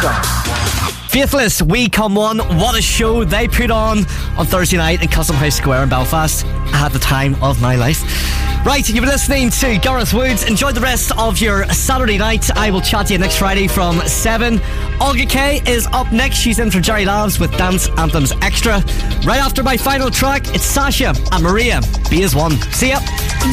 Faithless, We Come One. What a show they put on Thursday night in Custom House Square in Belfast. I had the time of my life. Right, you've been listening to Gareth Woods. Enjoy the rest of your Saturday night. I will chat to you next Friday from 7. Olga Kay is up next. She's in for Jerry Labs with Dance Anthems Extra. Right after my final track, it's Sasha and Maria, Be As One. See ya.